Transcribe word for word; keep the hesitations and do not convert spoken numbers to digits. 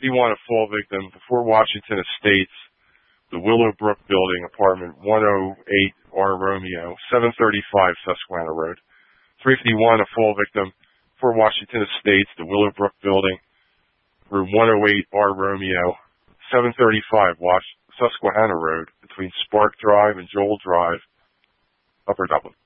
fifty-one, a fall victim, the Fort Washington Estates, the Willowbrook Building, apartment one oh eight R Romeo, seven thirty-five Susquehanna Road. three fifty-one, a fall victim, Fort Washington Estates, the Willowbrook Building, room one oh eight R Romeo, seven thirty-five Wash- Susquehanna Road, between Spark Drive and Joel Drive, Upper Dublin.